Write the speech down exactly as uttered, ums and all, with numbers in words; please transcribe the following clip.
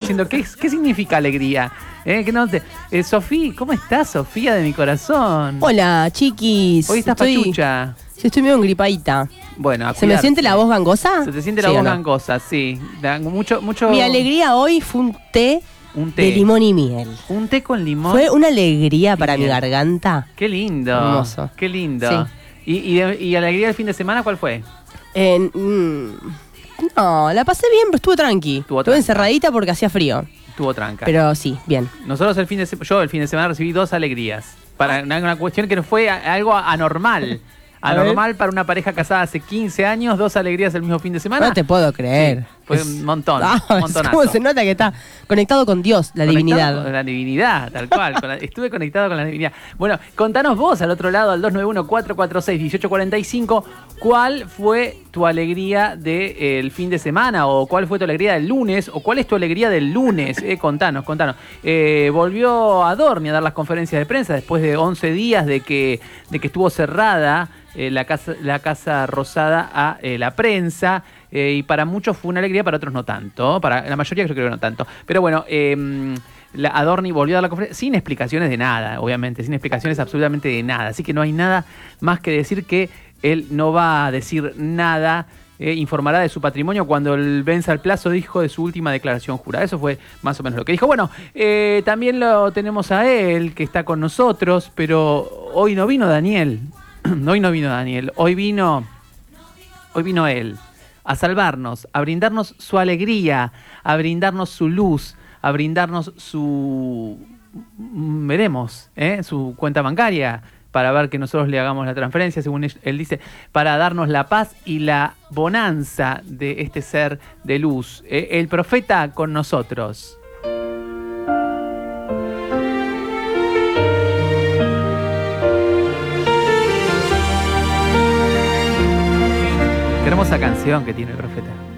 diciendo, ¿qué, qué significa alegría? ¿Eh? ¿Qué no te... eh, Sofía, ¿cómo estás, Sofía de mi corazón? Hola, chiquis. Hoy estás estoy, pachucha. Sí, estoy medio gripadita. Bueno, a ¿Se me cuidarse. siente la voz gangosa? Se te siente la ¿Sí voz o no? gangosa, sí. Da mucho, mucho... Mi alegría hoy fue un té, Un té. de limón y miel. Un té con limón. Fue una alegría para Bien. mi garganta. Qué lindo. Hermoso. Qué lindo. Sí. ¿Y, y, de- y alegría del fin de semana cuál fue? En- mm, no, la pasé bien, pero estuve tranqui. Estuvo Estuve tranca. encerradita porque hacía frío. Tuvo tranca. Pero sí, bien. Nosotros el fin de se- yo el fin de semana recibí dos alegrías. Para una, una cuestión que no fue a- algo anormal. A ver. Anormal para una pareja casada hace quince años, dos alegrías el mismo fin de semana. No te puedo creer. Sí, fue Es- un montón. Ah, un es montonazo. como se nota que está conectado con Dios, la Conectado divinidad. Con la divinidad, tal cual. con la- estuve conectado con la divinidad. Bueno, contanos vos al otro lado, al dos nueve uno, cuatro cuatro seis, uno ocho cuatro cinco, ¿cuál fue tu alegría del fin de semana? ¿O cuál fue tu alegría del lunes? ¿O cuál es tu alegría del lunes? Eh, contanos, contanos. Eh, volvió Adorni a dar las conferencias de prensa después de once días de que, de que estuvo cerrada eh, la, casa, la Casa Rosada a eh, la prensa. Eh, y para muchos fue una alegría, para otros no tanto. Para la mayoría creo que no tanto. Pero bueno, eh, la Adorni volvió a dar la conferencia sin explicaciones de nada, obviamente, sin explicaciones absolutamente de nada. Así que no hay nada más que decir que él no va a decir nada. Eh, informará de su patrimonio cuando él venza el plazo, dijo, de su última declaración jurada. Eso fue más o menos lo que dijo. Bueno, eh, también lo tenemos a él, que está con nosotros, pero hoy no vino Daniel. Hoy no vino Daniel. Hoy vino, hoy vino él a salvarnos, a brindarnos su alegría, a brindarnos su luz, a brindarnos su... veremos, ¿eh? su cuenta bancaria, para ver que nosotros le hagamos la transferencia, según él, él dice, para darnos la paz y la bonanza de este ser de luz. Eh, el profeta con nosotros. Qué hermosa canción que tiene el profeta.